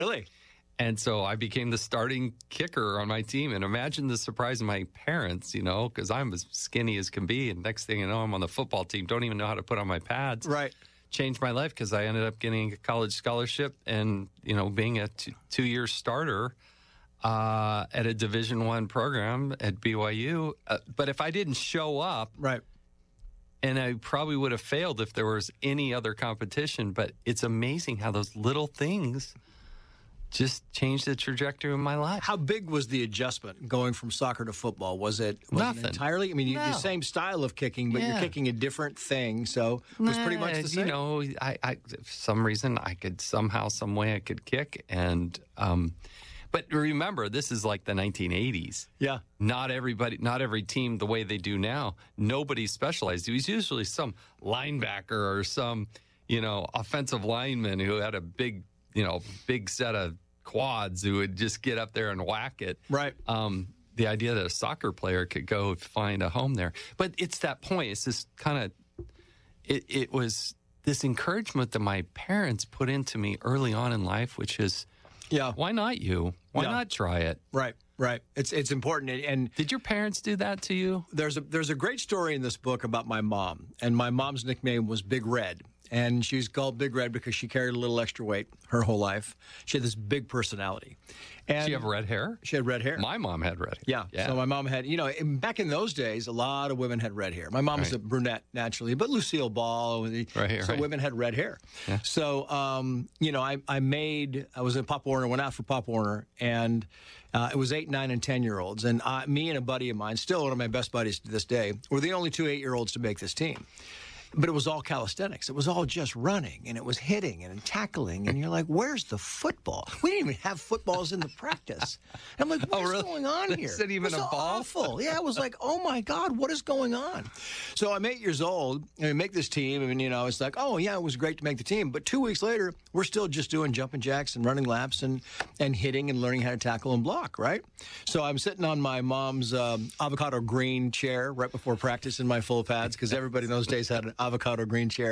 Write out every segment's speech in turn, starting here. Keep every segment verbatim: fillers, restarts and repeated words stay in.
Really? And so I became the starting kicker on my team. And imagine the surprise of my parents, you know, because I'm as skinny as can be. And next thing you know, I'm on the football team, don't even know how to put on my pads. Right. Changed my life because I ended up getting a college scholarship and, you know, being a two, two-year starter uh, at a Division One program at B Y U. Uh, but if I didn't show up, right, and I probably would have failed if there was any other competition. But it's amazing how those little things just changed the trajectory of my life. How big was the adjustment going from soccer to football? Was it, was Nothing. It entirely? I mean, you, No. the same style of kicking, but Yeah. you're kicking a different thing. So it was pretty much the same. You know, I, I, for some reason, I could somehow, some way, I could kick. And, um, but remember, this is like the nineteen eighties. Yeah. Not everybody, not every team the way they do now. Nobody specialized. It was usually some linebacker or some, you know, offensive lineman who had a big, you know, big set of quads who would just get up there and whack it. Right. Um, the idea that a soccer player could go find a home there. But it's that point. It's this kind of, it, it was this encouragement that my parents put into me early on in life, which is, yeah, why not you? Why Yeah. not try it? Right. Right. It's it's important. And did your parents do that to you? There's a there's a great story in this book about my mom, and my mom's nickname was Big Red. And she's called Big Red because she carried a little extra weight her whole life. She had this big personality. And she have red hair? She had red hair. My mom had red hair. Yeah. yeah. So my mom had, you know, in, back in those days, a lot of women had red hair. My mom right. was a brunette naturally, but Lucille Ball, right here, so right. women had red hair. Yeah. So, um, you know, I, I made, I was in Pop Warner, went out for Pop Warner, and uh, it was eight, nine, and ten-year-olds. And I, me and a buddy of mine, still one of my best buddies to this day, were the only two eight-year-olds to make this team. But it was all calisthenics. It was all just running, and it was hitting and tackling. And you're like, where's the football? We didn't even have footballs in the practice. And I'm like, what's oh, really? going on here? Is it even it was a ball? Awful. Yeah, it was like, oh, my God, what is going on? So I'm eight years old, and we make this team. And, you know, it's like, oh, yeah, it was great to make the team. But two weeks later, we're still just doing jumping jacks and running laps and, and hitting and learning how to tackle and block, right? So I'm sitting on my mom's um, avocado green chair right before practice in my full pads, because everybody in those days had an avocado green chair.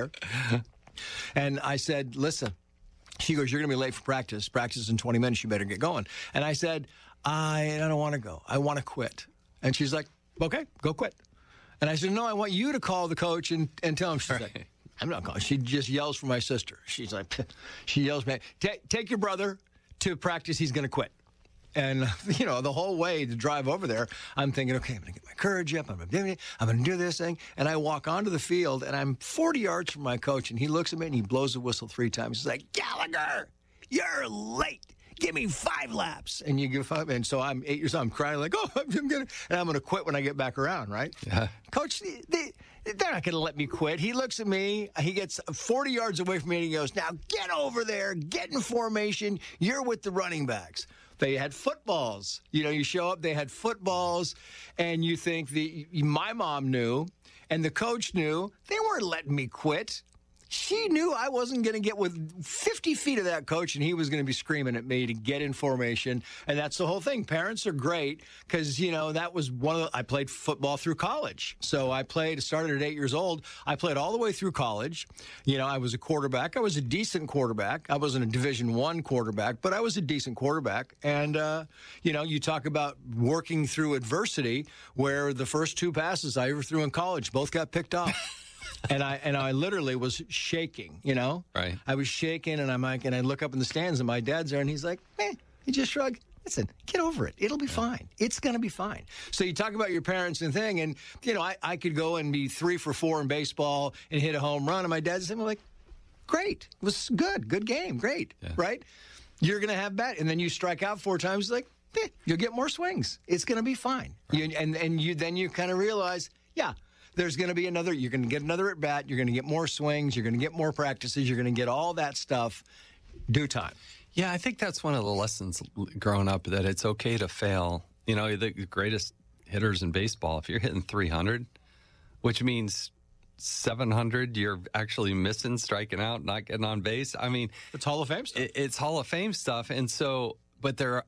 And I said, listen, she goes, you're going to be late for practice. Practice is in twenty minutes. You better get going. And I said, I, I don't want to go. I want to quit. And she's like, okay, go quit. And I said, no, I want you to call the coach and, and tell him. She's right. like, I'm not calling. She just yells for my sister. She's like, she yells, man, take, take your brother to practice. He's going to quit. And, you know, the whole way to drive over there, I'm thinking, okay, I'm going to get my courage up. I'm going to I'm going to do this thing. And I walk onto the field, and I'm forty yards from my coach, and he looks at me, and he blows the whistle three times. He's like, Gallagher, you're late. Give me five laps. And you give five. And so I'm eight years old. I'm crying like, oh, I'm going to, and I'm going to quit when I get back around, right? Yeah. Coach, they, they're not going to let me quit. He looks at me. He gets forty yards away from me, and he goes, now get over there. Get in formation. You're with the running backs. They had footballs. You know, you show up, they had footballs, and you think the my mom knew, and the coach knew. They weren't letting me quit. She knew I wasn't going to get with fifty feet of that coach, and he was going to be screaming at me to get in formation. And that's the whole thing. Parents are great because, you know, that was one of the, I played football through college. So I played, started at eight years old. I played all the way through college. You know, I was a quarterback. I was a decent quarterback. I wasn't a Division One quarterback, but I was a decent quarterback. And, uh, you know, you talk about working through adversity where the first two passes I ever threw in college both got picked off. And I and I literally was shaking, you know? Right. I was shaking, and I'm like, and I look up in the stands, and my dad's there, and he's like, eh, he just shrugged. Listen, get over it. It'll be yeah. fine. It's going to be fine. So you talk about your parents and thing, and, you know, I, I could go and be three for four in baseball and hit a home run, and my dad's saying, like, great. It was good. Good game. Great. Yeah. Right? You're going to have bat, and then you strike out four times, like, eh, you'll get more swings. It's going to be fine. Right. You, and, and you then you kind of realize, yeah, there's going to be another, you're going to get another at bat, you're going to get more swings, you're going to get more practices, you're going to get all that stuff due time. Yeah, I think that's one of the lessons growing up, that it's okay to fail. You know, the greatest hitters in baseball, if you're hitting three hundred, which means seven hundred, you're actually missing, striking out, not getting on base. I mean, it's Hall of Fame stuff. It, it's Hall of Fame stuff. And so, but there,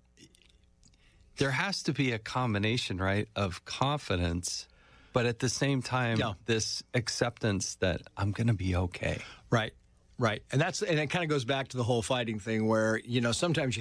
there has to be a combination, right, of confidence, but at the same time, yeah. this acceptance that I'm going to be okay. Right, Right. And that's and it kind of goes back to the whole fighting thing where, you know, sometimes you